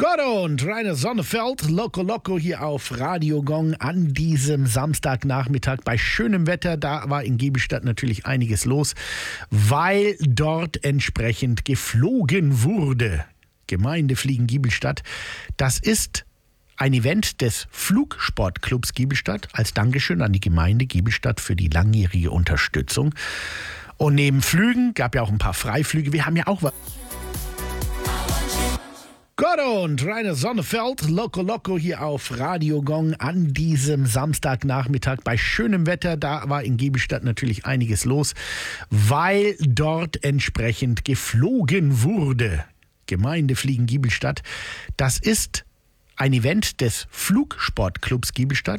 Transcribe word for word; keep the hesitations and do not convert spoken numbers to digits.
Gotto und Rainer Sonnefeld, Loco Loco hier auf Radio Gong an diesem Samstagnachmittag bei schönem Wetter. Da war in Giebelstadt natürlich einiges los, weil dort entsprechend geflogen wurde. Gemeindefliegen Giebelstadt, das ist ein Event des Flugsportclubs Giebelstadt als Dankeschön an die Gemeinde Giebelstadt für die langjährige Unterstützung. Und neben Flügen gab ja auch ein paar Freiflüge. Wir haben ja auch was. Gotto und Rainer Sonnefeld, Loco Loco hier auf Radio Gong an diesem Samstagnachmittag bei schönem Wetter. Da war in Giebelstadt natürlich einiges los, weil dort entsprechend geflogen wurde. Gemeindefliegen Giebelstadt, das ist ein Event des Flugsportclubs Giebelstadt